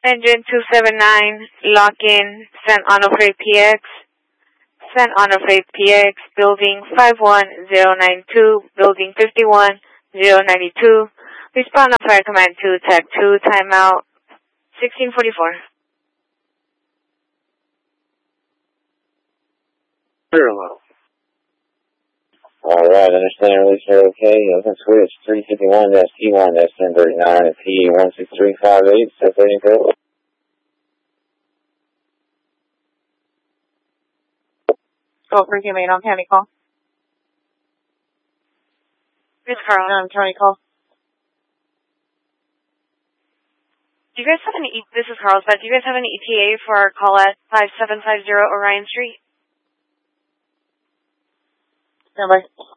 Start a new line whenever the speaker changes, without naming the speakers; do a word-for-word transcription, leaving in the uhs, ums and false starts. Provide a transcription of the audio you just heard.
Engine two seven nine, lock in, San Onofre P X. San Onofre P X, building five one zero nine two, building fifty-one zero ninety-two. Respond on Fire Command two, Tech two, timeout, sixteen forty-four.
Parallel.
Alright, understand release here okay. Open switch three fifty-one T one ten thirty-nine and P one six three five eight, separating parallel.
Go for you, on county call.
Miss Carl.
Um, county call.
Do you guys have any, e this is Carlsbad, do you guys have any E T A for our call at five seven five zero Orion Street?
Stand by.